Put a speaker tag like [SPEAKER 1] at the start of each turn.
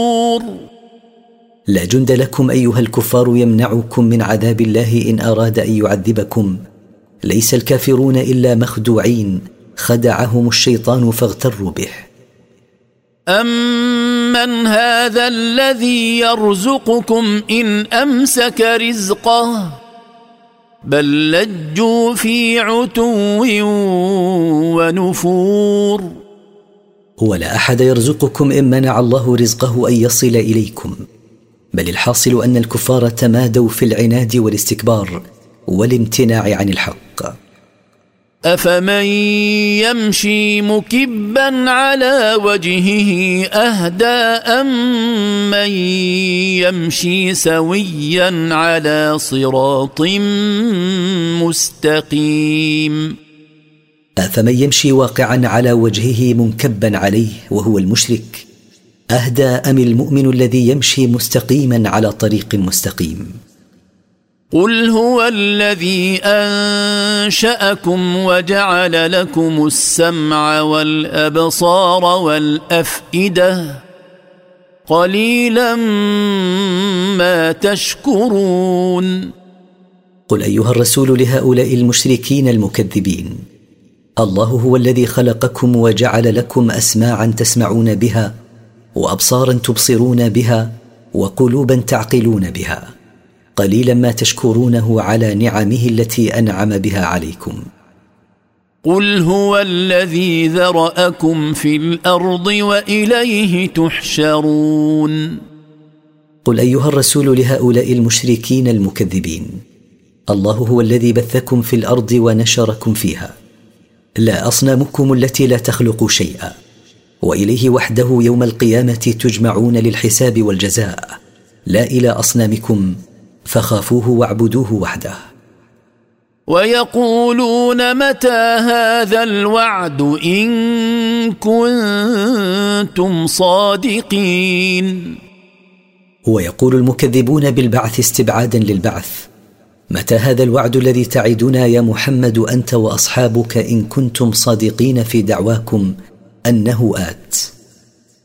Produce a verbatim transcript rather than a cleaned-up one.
[SPEAKER 1] لا جند لكم أيها الكفار يمنعكم من عذاب الله إن أراد أن يعذبكم. ليس الكافرون إلا مخدوعين، خدعهم الشيطان فاغتروا به.
[SPEAKER 2] أمن هذا الذي يرزقكم إن أمسك رزقه بل لجوا في عتو ونفور.
[SPEAKER 1] ولا أحد يرزقكم إن منع الله رزقه أن يصل إليكم، بل الحاصل أن الكفار تمادوا في العناد والاستكبار والامتناع عن الحق.
[SPEAKER 2] أفمن يمشي مكبا على وجهه أهدى أم من يمشي سويا على صراط مستقيم.
[SPEAKER 1] أفمن يمشي واقعا على وجهه منكبا عليه وهو المشرك أهدى أم المؤمن الذي يمشي مستقيما على طريق مستقيم؟
[SPEAKER 2] قل هو الذي أنشأكم وجعل لكم السمع والأبصار والأفئدة قليلا ما تشكرون.
[SPEAKER 1] قل أيها الرسول لهؤلاء المشركين المكذبين: الله هو الذي خلقكم وجعل لكم أسماعا تسمعون بها وأبصارا تبصرون بها وقلوبا تعقلون بها، قليلا ما تشكرونه على نعمه التي أنعم بها عليكم.
[SPEAKER 2] قل هو الذي ذرأكم في الأرض وإليه تحشرون.
[SPEAKER 1] قل أيها الرسول لهؤلاء المشركين المكذبين: الله هو الذي بثكم في الأرض ونشركم فيها، لا أصنامكم التي لا تخلق شيئا، وإليه وحده يوم القيامة تجمعون للحساب والجزاء، لا إلى أصنامكم، فخافوه واعبدوه وحده.
[SPEAKER 2] ويقولون متى هذا الوعد إن كنتم صادقين.
[SPEAKER 1] ويقول المكذبون بالبعث استبعادا للبعث: متى هذا الوعد الذي تعدنا يا محمد أنت وأصحابك إن كنتم صادقين في دعواكم أنه آت؟